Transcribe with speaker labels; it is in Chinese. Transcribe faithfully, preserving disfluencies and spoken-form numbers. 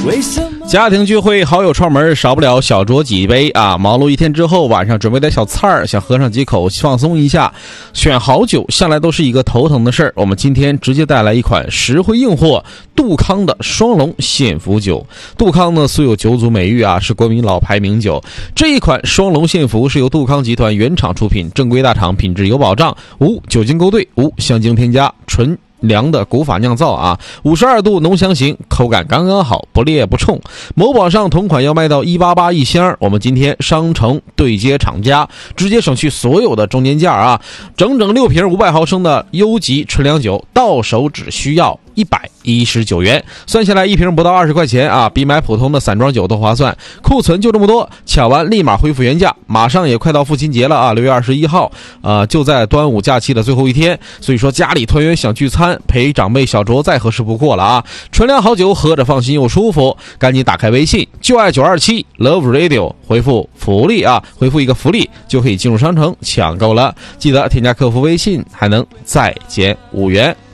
Speaker 1: 家庭聚会好友串门，少不了小酌几杯啊！忙碌一天之后，晚上准备点小菜儿，想喝上几口放松一下。选好酒向来都是一个头疼的事儿，我们今天直接带来一款实惠硬货——杜康的双龙献福酒。杜康呢素有酒祖美誉啊，是国民老牌名酒。这一款双龙献福是由杜康集团原厂出品，正规大厂，品质有保障，无酒精勾兑，无香精添加，纯凉的古法酿造啊，五十二度浓香型，口感刚刚好，不烈不冲。某宝上同款要卖到一百八十八一箱，我们今天商城对接厂家，直接省去所有的中间价啊！整整六瓶五百毫升的优级纯粮酒，到手只需要一百一十九元，算下来一瓶不到二十块钱啊，比买普通的散装酒都划算。库存就这么多，抢完立马恢复原价。马上也快到父亲节了啊，六月二十一号，呃，就在端午假期的最后一天，所以说家里团圆想聚餐，陪长辈小酌再合适不过了啊！纯粮好酒喝着放心又舒服，赶紧打开微信就爱九二七 Love Radio， 回复福利啊，回复一个福利就可以进入商城抢购了。记得添加客服微信，还能再减五元。